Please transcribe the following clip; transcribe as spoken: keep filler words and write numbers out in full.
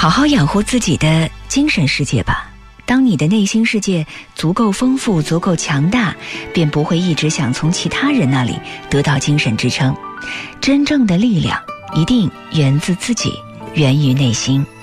好好养护自己的精神世界吧。当你的内心世界足够丰富、足够强大，便不会一直想从其他人那里得到精神支撑。真正的力量一定源自自己，源于内心。